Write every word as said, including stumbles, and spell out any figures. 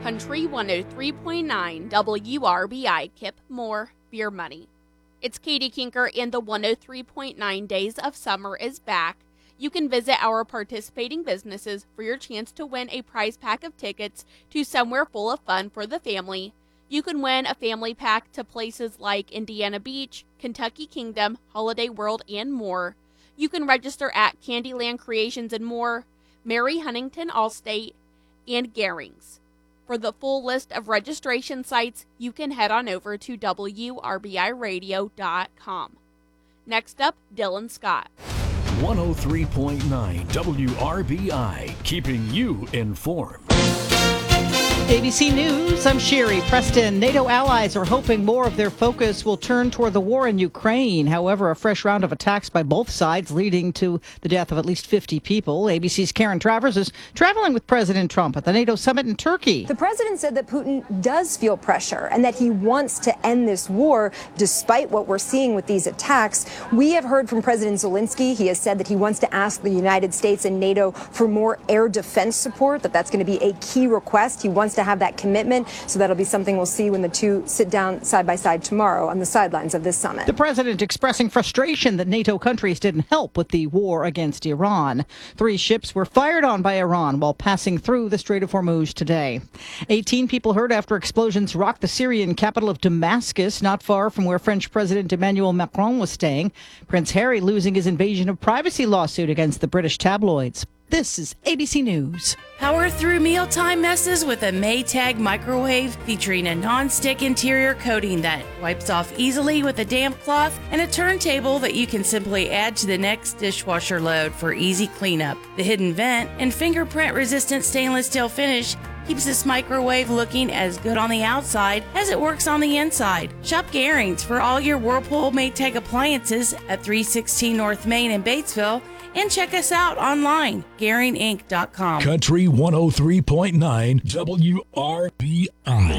Country one oh three point nine W R B I Kip More Beer Money. It's Katie Kinker, and the one oh three point nine Days of Summer is back. You can visit our participating businesses for your chance to win a prize pack of tickets to somewhere full of fun for the family. You can win a family pack to places like Indiana Beach, Kentucky Kingdom, Holiday World, and more. You can register at Candyland Creations and more, Mary Huntington Allstate, and Garings. For the full list of registration sites, you can head on over to W R B I radio dot com. Next up, Dylan Scott. one oh three point nine W R B I, keeping you informed. A B C News, I'm Sherry Preston. NATO allies are hoping more of their focus will turn toward the war in Ukraine. However, a fresh round of attacks by both sides leading to the death of at least fifty people. A B C's Karen Travers is traveling with President Trump at the NATO summit in Turkey. The president said that Putin does feel pressure and that he wants to end this war despite what we're seeing with these attacks. We have heard from President Zelensky. He has said that he wants to ask the United States and NATO for more air defense support, that that's going to be a key request. He wants to have that commitment, so that'll be something we'll see when the two sit down side by side tomorrow on the sidelines of this summit. The president expressing frustration that NATO countries didn't help with the war against Iran. Three ships were fired on by Iran while passing through the Strait of Hormuz today. eighteen people hurt after explosions rocked the Syrian capital of Damascus, not far from where French President Emmanuel Macron was staying. Prince Harry losing his invasion of privacy lawsuit against the British tabloids. This is A B C News. Power through mealtime messes with a Maytag microwave featuring a non-stick interior coating that wipes off easily with a damp cloth and a turntable that you can simply add to the next dishwasher load for easy cleanup. The hidden vent and fingerprint-resistant stainless steel finish keeps this microwave looking as good on the outside as it works on the inside. Shop Garings for all your Whirlpool Maytag appliances at three sixteen North Main in Batesville. And check us out online, Garing Inc dot com. Country one oh three point nine W R B I.